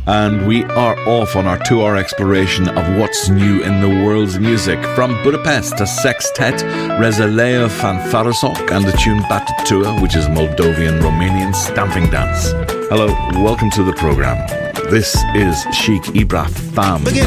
and we are off on our 2-hour exploration of what's new in the world's music. From Budapest to Sextet, Rezalea Fanfarasok and the tune Batatua, which is Moldovan-Romanian stamping dance. Hello, welcome to the programme. This is Chic Ibra Fam.